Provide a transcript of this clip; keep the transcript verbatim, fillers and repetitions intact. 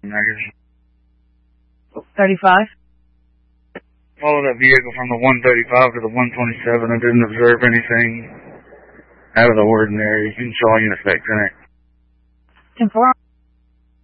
Negative. thirty-five? Followed that vehicle from the one thirty-five to the one twenty-seven. I didn't observe anything out of the ordinary. Control unit effect, connect. ten four.